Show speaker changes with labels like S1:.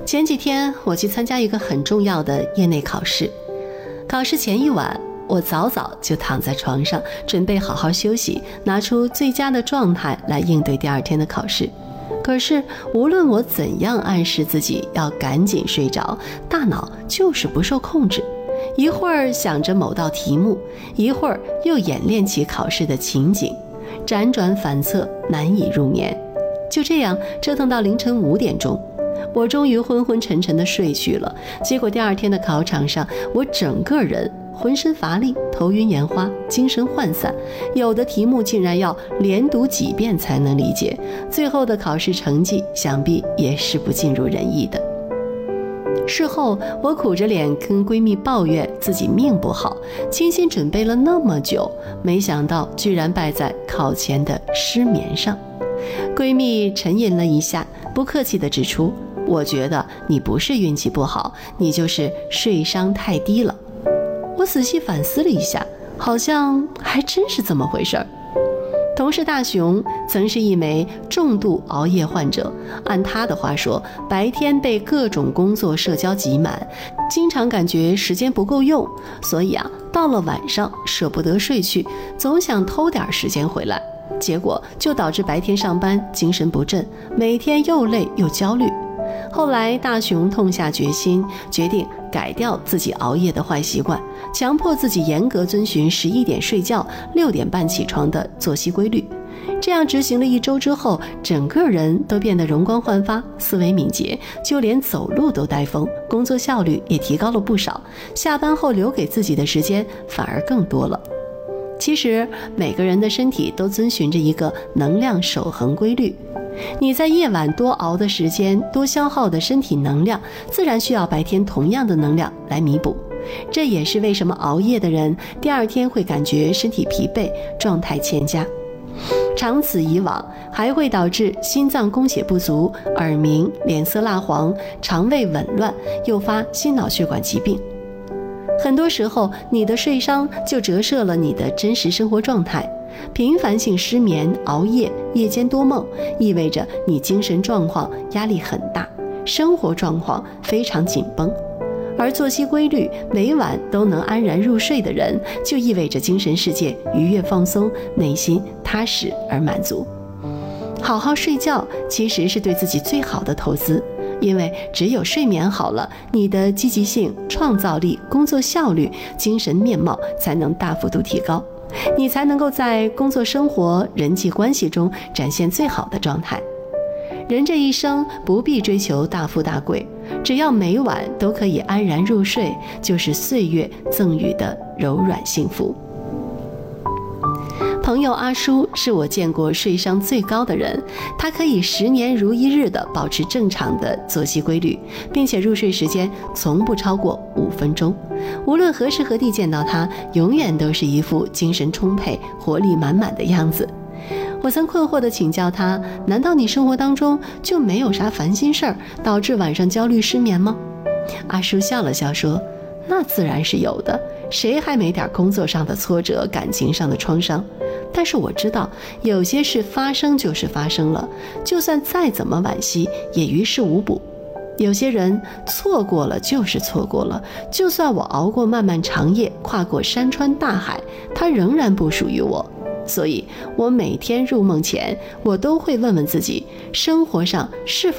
S1: 前几天我去参加一个很重要的业内考试，考试前一晚，我早早就躺在床上，准备好好休息，拿出最佳的状态来应对第二天的考试。可是无论我怎样暗示自己要赶紧睡着，大脑就是不受控制，一会儿想着某道题目，一会儿又演练起考试的情景，辗转反侧，难以入眠。就这样折腾到凌晨5点钟，我终于昏昏沉沉地睡去了。结果第二天的考场上，我整个人浑身乏力，头晕眼花，精神涣散，有的题目竟然要连读几遍才能理解，最后的考试成绩想必也是不尽如人意的。事后我苦着脸跟闺蜜抱怨自己命不好，精心准备了那么久，没想到居然败在考前的失眠上。闺蜜沉吟了一下，不客气地指出，我觉得你不是运气不好，你就是睡商太低了。我仔细反思了一下，好像还真是这么回事儿。同事大熊曾是一枚重度熬夜患者，按他的话说，白天被各种工作社交挤满，经常感觉时间不够用，所以到了晚上舍不得睡去，总想偷点时间回来，结果就导致白天上班精神不振，每天又累又焦虑。后来大熊痛下决心，决定改掉自己熬夜的坏习惯，强迫自己严格遵循11点睡觉6点半起床的作息规律。这样执行了1周之后，整个人都变得容光焕发，思维敏捷，就连走路都带风，工作效率也提高了不少，下班后留给自己的时间反而更多了。其实每个人的身体都遵循着一个能量守恒规律，你在夜晚多熬的时间，多消耗的身体能量，自然需要白天同样的能量来弥补。这也是为什么熬夜的人第二天会感觉身体疲惫，状态欠佳。长此以往，还会导致心脏供血不足、耳鸣、脸色蜡黄、肠胃紊乱，诱发心脑血管疾病。很多时候，你的睡商就折射了你的真实生活状态。频繁性失眠、熬夜、夜间多梦，意味着你精神状况压力很大，生活状况非常紧绷。而作息规律，每晚都能安然入睡的人，就意味着精神世界愉悦放松，内心踏实而满足。好好睡觉其实是对自己最好的投资，因为只有睡眠好了，你的积极性、创造力、工作效率、精神面貌才能大幅度提高，你才能够在工作生活、人际关系中展现最好的状态。人这一生不必追求大富大贵，只要每晚都可以安然入睡，就是岁月赠予的柔软幸福。朋友阿叔是我见过睡商最高的人，他可以10年如一日地保持正常的作息规律，并且入睡时间从不超过5分钟。无论何时何地见到他，永远都是一副精神充沛、活力满满的样子。我曾困惑地请教他，难道你生活当中就没有啥烦心事儿，导致晚上焦虑失眠吗？阿叔笑了笑说，那自然是有的，谁还没点工作上的挫折，感情上的创伤？但是我知道，有些事发生就是发生了，就算再怎么惋惜，也于事无补。有些人错过了就是错过了，就算我熬过漫漫长夜，跨过山川大海，它仍然不属于我。所以我每天入梦前，我都会问问自己，生活上是否